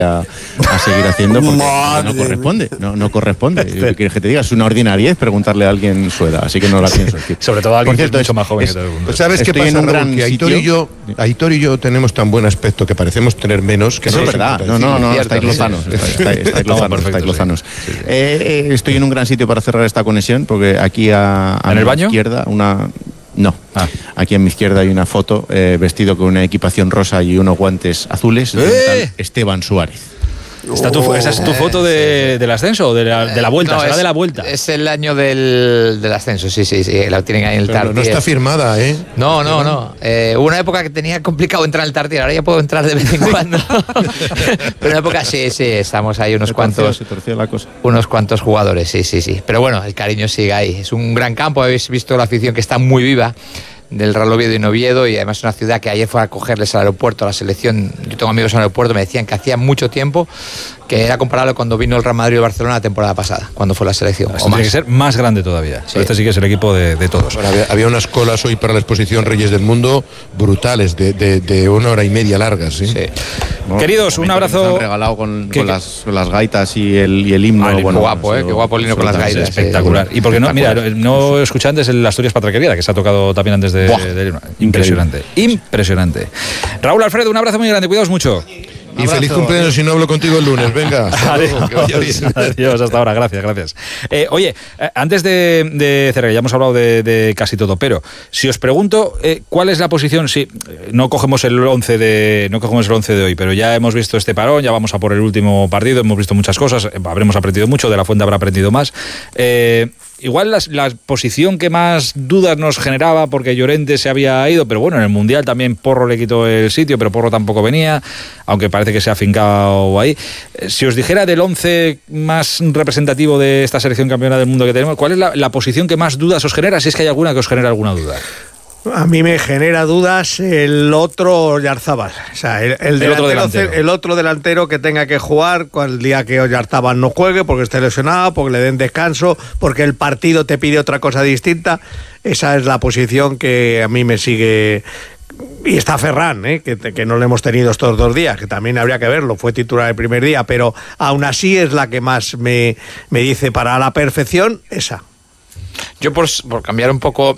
a seguir haciendo porque no corresponde. ¿Qué quieres que te diga? Es una ordinariez preguntarle a alguien su edad, así que no la pienso decir. Sobre todo a alguien que es mucho más joven que todo el mundo. ¿Sabes qué pasa, Raúl? Que Aitor y yo tenemos tan buen aspecto que parecemos tener menos que eso es verdad. No, estáis lozanos. Estoy en un gran sitio para cerrar esta conexión porque aquí a ¿En el baño? Izquierda aquí a mi izquierda hay una foto vestido con una equipación rosa y unos guantes azules de tal Esteban Suárez. ¿Esa es tu foto del ascenso o de la vuelta? No, ¿será de la vuelta? Es el año del ascenso, sí, la tienen ahí en el Tartier. No está firmada, ¿eh? No. Hubo una época que tenía complicado entrar en el Tartier, ahora ya puedo entrar de vez en cuando. Pero en una época sí, estamos ahí unos cuantos jugadores, sí. Pero bueno, el cariño sigue ahí. Es un gran campo, habéis visto la afición que está muy viva del Real Oviedo y en Oviedo, y además es una ciudad que ayer fue a acogerles al aeropuerto, a la selección. Yo tengo amigos en el aeropuerto, me decían que hacía mucho tiempo, que era comparable cuando vino el Real Madrid o Barcelona la temporada pasada, cuando fue la selección. Tiene que ser más grande todavía. Sí. Este sí que es el equipo de todos. Bueno, había unas colas hoy para la exposición Reyes del Mundo brutales, de 1 hora y media largas. ¿Sí? No, queridos, un abrazo. Nos han regalado con las gaitas y el himno. Qué guapo, qué guapo el himno con las gaitas. Espectacular. Y porque no escuché antes el Asturias Patraquería, que se ha tocado también antes de impresionante. Raúl, Alfredo, un abrazo muy grande, cuidaos mucho. Y feliz cumpleaños si no hablo contigo el lunes, venga. Adiós, hasta ahora, gracias. Oye, antes de cerrar, ya hemos hablado de casi todo, pero si os pregunto cuál es la posición, no cogemos el 11 de hoy, pero ya hemos visto este parón, ya vamos a por el último partido, hemos visto muchas cosas, habremos aprendido mucho, De la Fuente habrá aprendido más. Igual la posición que más dudas nos generaba, porque Llorente se había ido, pero bueno, en el Mundial también Porro le quitó el sitio, pero Porro tampoco venía, aunque parece que se ha afincado ahí. Si os dijera del 11 más representativo de esta selección campeona del mundo que tenemos, ¿cuál es la posición que más dudas os genera, si es que hay alguna que os genera alguna duda? A mí me genera dudas el otro Oyarzábal, o sea, el otro delantero que tenga que jugar el día que Oyarzábal no juegue, porque esté lesionado, porque le den descanso, porque el partido te pide otra cosa distinta. Esa es la posición que a mí me sigue. Y está Ferran, que no lo hemos tenido estos 2 días, que también habría que verlo, fue titular el primer día, pero aún así es la que más me dice para la perfección, esa. Yo por cambiar un poco...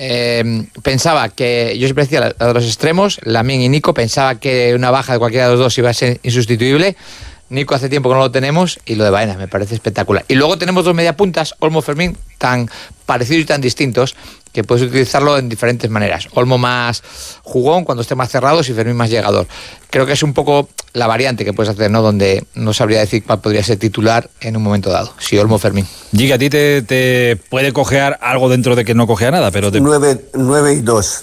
pensaba que, yo siempre decía a los extremos, Lamine y Nico, pensaba que una baja de cualquiera de los dos iba a ser insustituible. Nico hace tiempo que no lo tenemos, y lo de Baena me parece espectacular. Y luego tenemos 2 mediapuntas, Olmo, Fermín, tan parecidos y tan distintos que puedes utilizarlo en diferentes maneras. Olmo más jugón cuando esté más cerrados y Fermín más llegador. Creo que es un poco la variante que puedes hacer, ¿no? Donde no sabría decir cuál podría ser titular en un momento dado. Si Olmo o Fermín. Giga, a ti te puede cojear algo dentro de que no cojea nada, pero 9 y 2.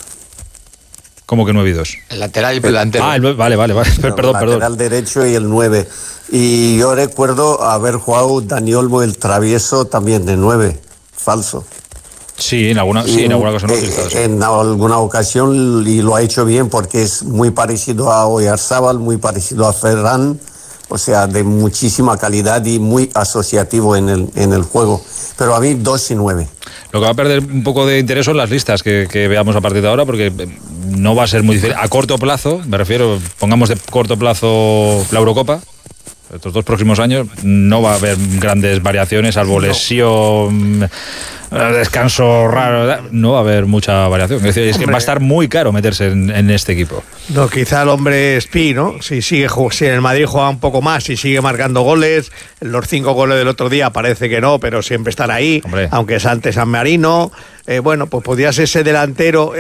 ¿Cómo que 9 y 2? El lateral y el delantero. Vale. Perdón. El lateral derecho y el 9. Y yo recuerdo haber jugado Dani Olmo, el travieso, también de 9, falso. Sí, en alguna cosa no lo he utilizado. En alguna ocasión, y lo ha hecho bien porque es muy parecido a Oyarzábal, muy parecido a Ferran, o sea, de muchísima calidad y muy asociativo en el juego. Pero a mí 2 y 9. Lo que va a perder un poco de interés son las listas que veamos a partir de ahora, porque no va a ser muy difícil. A corto plazo, me refiero, pongamos de corto plazo la Eurocopa. Estos 2 próximos años no va a haber grandes variaciones, salvo lesión, descanso raro, no va a haber mucha variación. Es decir, es que va a estar muy caro meterse en este equipo. No, quizá el hombre Spi, ¿no? Si en el Madrid juega un poco más, si sigue marcando goles, los 5 goles del otro día parece que no, pero siempre están ahí, hombre. Aunque es ante San Marino. Bueno, pues podría ser ese delantero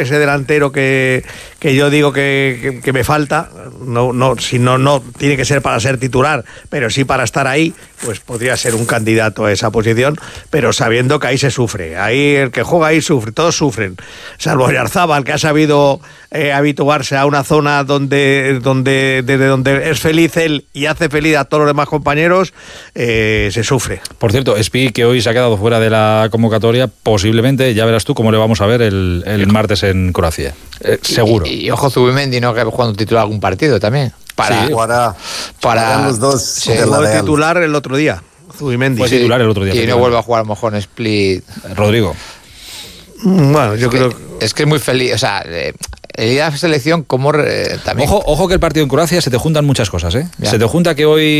que yo digo que me falta. No tiene que ser para ser titular, pero sí para estar ahí, pues podría ser un candidato a esa posición, pero sabiendo que ahí se sufre. Ahí el que juega ahí sufre, todos sufren. Salvo Oyarzábal, que ha sabido habituarse a una zona desde donde es feliz él y hace feliz a todos los demás compañeros, se sufre. Por cierto, Spi, que hoy se ha quedado fuera de la convocatoria, posiblemente, ya verás tú cómo le vamos a ver el martes en Croacia. Seguro. Y ojo, Zubimendi, ¿no? Que cuando titular algún partido también. Para los dos. Sí, fue titular el otro día. Zubimendi. Fue titular el otro día. Y no vuelve a jugar a lo mejor en Split. Rodrigo. Bueno, yo creo es que es muy feliz, o sea, el ir a la selección como también. Ojo que el partido en Croacia se te juntan muchas cosas, ¿eh? Se te junta que hoy